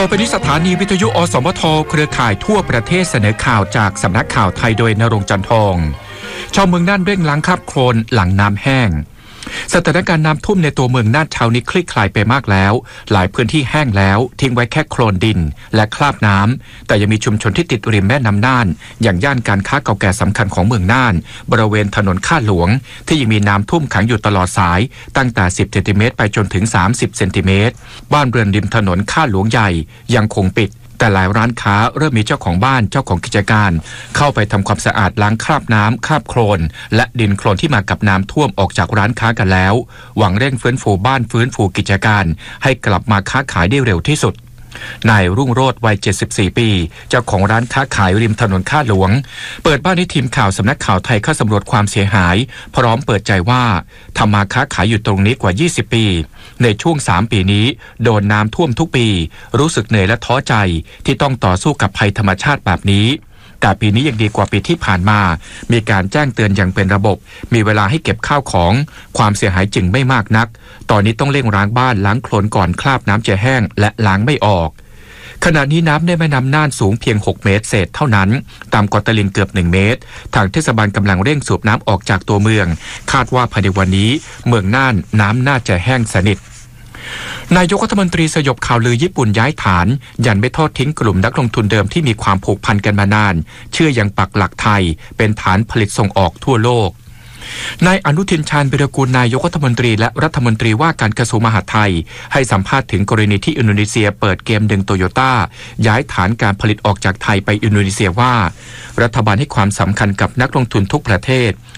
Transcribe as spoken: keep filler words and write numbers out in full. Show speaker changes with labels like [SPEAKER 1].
[SPEAKER 1] อไปนี้สถานีวิทยุอสมทเครือข่ายทั่วประเทศเสนอข่าวจากสำนักข่าวไทยโดยณรงค์จันทองชาวเมืองน่านเร่งล้างคราบโคลนหลังน้ำแห้งสถานการณ์น้ำท่วมในตัวเมืองน่านเช้านี้คลี่คลายไปมากแล้วหลายพื้นที่แห้งแล้วทิ้งไว้แค่โคลนดินและคราบน้ำแต่ยังมีชุมชนที่ติดริมแม่น้ำน่านอย่างย่านการค้าเก่าแก่สำคัญของเมืองน่านบริเวณถนนข้าหลวงที่ยังมีน้ำท่วมขังอยู่ตลอดสายตั้งแต่สิบเซนติเมตรไปจนถึงสามสิบเซนติเมตรบ้านเรือนริมถนนข้าหลวงใหญ่ยังคงปิดแต่หลายร้านค้าเริ่มมีเจ้าของบ้านเจ้าของกิจการเข้าไปทำความสะอาดล้างคราบน้ำคราบโคลนและดินโคลนที่มากับน้ำท่วมออกจากร้านค้ากันแล้วหวังเร่งฟื้นฟูบ้านฟื้นฟูกิจการให้กลับมาค้าขายได้เร็วที่สุดนายรุ่งโรจน์วัยเจ็ดสิบสี่ปีเจ้าของร้านค้าขายริมถนนข้าหลวงเปิดบ้านให้ทีมข่าวสำนักข่าวไทยเข้าสำรวจความเสียหายพร้อมเปิดใจว่าทำมาค้าขายอยู่ตรงนี้กว่ายี่สิบปีในช่วงสามปีนี้โดนน้ำท่วมทุกปีรู้สึกเหนื่อยและท้อใจที่ต้องต่อสู้กับภัยธรรมชาติแบบนี้แต่ปีนี้ยังดีกว่าปีที่ผ่านมามีการแจ้งเตือนอย่างเป็นระบบมีเวลาให้เก็บข้าวของความเสียหายจึงไม่มากนักตอนนี้ต้องเร่งล้างบ้านล้างโคลนก่อนคราบน้ำจะแห้งและล้างไม่ออกขณะนี้น้ำในแม่น้ำน่านสูงเพียงหกเมตรเศษเท่านั้นต่ำกว่าตลิ่งเกือบหนึ่งเมตรทางเทศบาลกำลังเร่งสูบน้ำออกจากตัวเมืองคาดว่าภายในวันนี้เมืองน่านน้ำน่าจะแห้งสนิทนายกรัฐมนตรีสยบข่าวลือญี่ปุ่นย้ายฐานยันไม่ทอดทิ้งกลุ่มนักลงทุนเดิมที่มีความผูกพันกันมานานเชื่อยังปักหลักไทยเป็นฐานผลิตส่งออกทั่วโลกนายอนุทินชาญวิรากูลนายกรัฐมนตรีและรัฐมนตรีว่าการกระทรวงมหาดไทยให้สัมภาษณ์ถึงกรณีที่อินโดนีเซียเปิดเกมดึงโตโยต้าย้ายฐานการผลิตออกจากไทยไปอินโดนีเซียว่ารัฐบาลให้ความสำคัญกับนักลงทุนทุกประเทศ